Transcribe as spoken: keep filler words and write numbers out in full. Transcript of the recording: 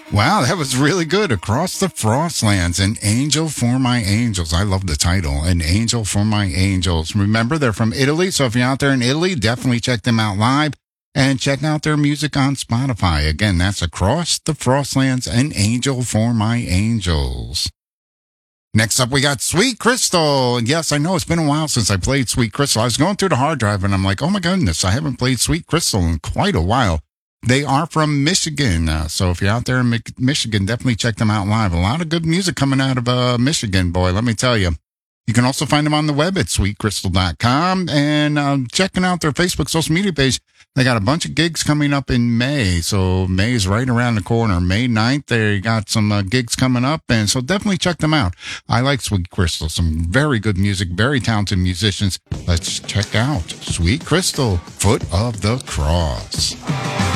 Wow, that was really good. Across the Frostlands, An Angel for My Angels. I love the title, An Angel for My Angels. Remember, they're from Italy, so if you're out there in Italy, definitely check them out live and check out their music on Spotify. Again, that's Across the Frostlands, An Angel for My Angels. Next up, we got Sweet Crystal. And yes, I know it's been a while since I played Sweet Crystal. I was going through the hard drive and I'm like, oh my goodness, I haven't played Sweet Crystal in quite a while. They are from Michigan, uh, so if you're out there in Mi- Michigan, definitely check them out live. A lot of good music coming out of uh, Michigan, boy, let me tell you. You can also find them on the web at sweet crystal dot com and uh, checking out their Facebook social media page. They got a bunch of gigs coming up in May, so May is right around the corner. May ninth, they got some uh, gigs coming up, and so definitely check them out. I like Sweet Crystal, some very good music, very talented musicians. Let's check out Sweet Crystal, Foot of the Cross.